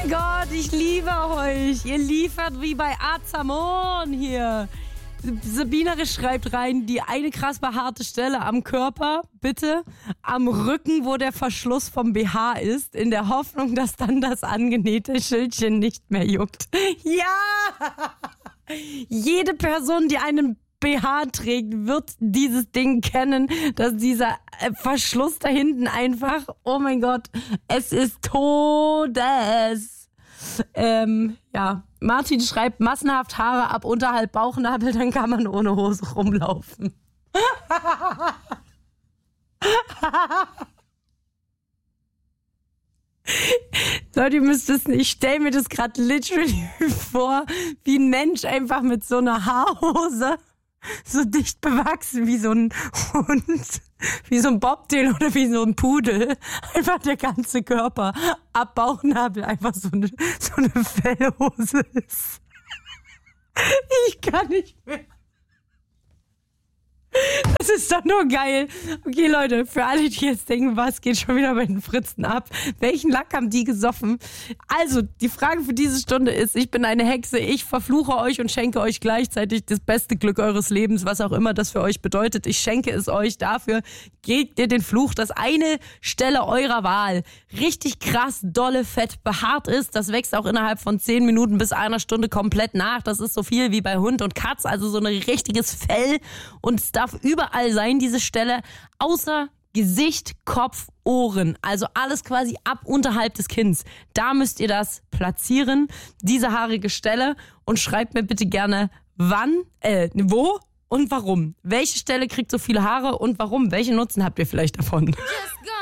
mein Gott, ich liebe euch. Ihr liefert wie bei Azamon hier. Sabinere schreibt rein, die eine krass behaarte Stelle am Körper, bitte, am Rücken, wo der Verschluss vom BH ist, in der Hoffnung, dass dann das angenähte Schildchen nicht mehr juckt. Ja! Jede Person, die einen BH trägt, wird dieses Ding kennen, dass dieser Verschluss da hinten einfach, oh mein Gott, es ist Todes. Ja, Martin schreibt, massenhaft Haare ab unterhalb Bauchnabel, dann kann man ohne Hose rumlaufen. Leute, ihr müsst es nicht, ich stelle mir das gerade literally vor, wie ein Mensch einfach mit so einer Haarhose, so dicht bewachsen wie so ein Hund, wie so ein Bobtail oder wie so ein Pudel. Einfach der ganze Körper ab Bauchnabel einfach so eine Fellhose ist. Ich kann nicht mehr. Das ist doch nur geil. Okay, Leute, für alle, die jetzt denken, was geht schon wieder bei den Fritzen ab? Welchen Lack haben die gesoffen? Also, die Frage für diese Stunde ist, ich bin eine Hexe, ich verfluche euch und schenke euch gleichzeitig das beste Glück eures Lebens, was auch immer das für euch bedeutet. Ich schenke es euch dafür. Gebt ihr den Fluch, dass eine Stelle eurer Wahl richtig krass, dolle, fett behaart ist. Das wächst auch innerhalb von 10 Minuten bis einer Stunde komplett nach. Das ist so viel wie bei Hund und Katz, also so ein richtiges Fell. Und es darf überall sein, diese Stelle, außer Gesicht, Kopf, Ohren. Also alles quasi ab unterhalb des Kinns. Da müsst ihr das platzieren, diese haarige Stelle. Und schreibt mir bitte gerne, wann, wo und warum. Welche Stelle kriegt so viele Haare und warum? Welchen Nutzen habt ihr vielleicht davon?